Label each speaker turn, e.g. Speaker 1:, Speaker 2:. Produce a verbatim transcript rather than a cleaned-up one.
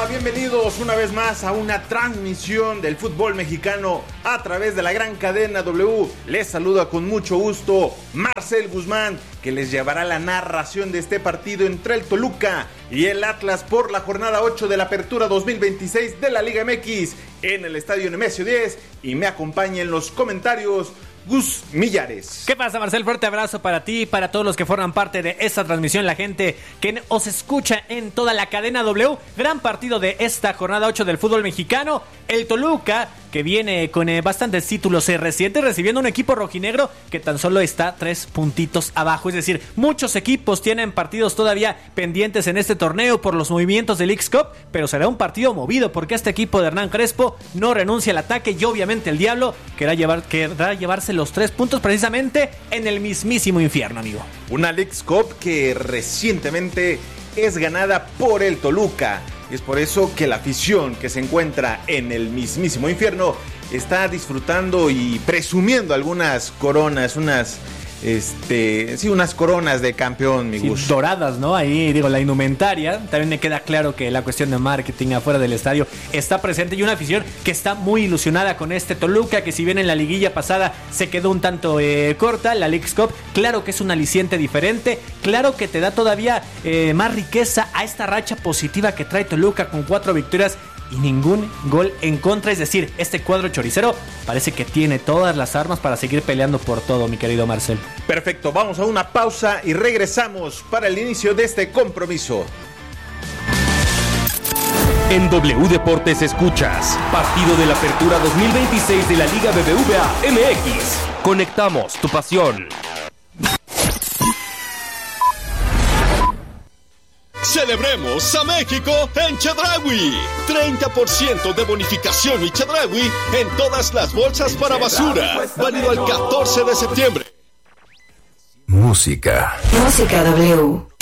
Speaker 1: Hola, bienvenidos una vez más a una transmisión del fútbol mexicano a través de la gran cadena W. Les saluda con mucho gusto Marcel Guzmán, que les llevará la narración de este partido entre el Toluca y el Atlas por la jornada ocho de la Apertura dos mil veintiséis de la Liga M X en el Estadio Nemesio diez, y me acompaña en los comentarios Gus Millares.
Speaker 2: ¿Qué pasa, Marcel? Fuerte abrazo para ti y para todos los que forman parte de esta transmisión, la gente que os escucha en toda la cadena W. Gran partido de esta jornada ocho del fútbol mexicano. El Toluca, que viene con eh, bastantes títulos eh, recientes, recibiendo un equipo rojinegro que tan solo está tres puntitos abajo. Es decir, muchos equipos tienen partidos todavía pendientes en este torneo por los movimientos del Leagues Cup, pero será un partido movido porque este equipo de Hernán Crespo no renuncia al ataque y obviamente el Diablo querrá, llevar, querrá llevarse los tres puntos precisamente en el mismísimo infierno, amigo.
Speaker 1: Una Leagues Cup que recientemente es ganada por el Toluca. Es por eso que la afición que se encuentra en el mismísimo infierno está disfrutando y presumiendo algunas coronas, unas este, sí, unas coronas de campeón, mi
Speaker 2: sí,
Speaker 1: Gus.
Speaker 2: Doradas, ¿no? Ahí, digo, la indumentaria. También me queda claro que la cuestión de marketing afuera del estadio está presente y una afición que está muy ilusionada con este Toluca, que si bien en la liguilla pasada se quedó un tanto eh, corta, la Leagues Cup, claro que es un aliciente diferente, claro que te da todavía eh, más riqueza a esta racha positiva que trae Toluca con cuatro victorias y ningún gol en contra. Es decir, este cuadro choricero parece que tiene todas las armas para seguir peleando por todo, mi querido Marcel.
Speaker 1: Perfecto, vamos a una pausa y regresamos para el inicio de este compromiso.
Speaker 3: En W Deportes escuchas Partido de la Apertura dos mil veintiséis de la Liga B B V A M X. Conectamos tu pasión.
Speaker 4: Celebremos a México en Chedraui. treinta por ciento de bonificación y Chedraui en todas las bolsas para basura. Válido al catorce de septiembre.
Speaker 5: Música.
Speaker 6: Música W.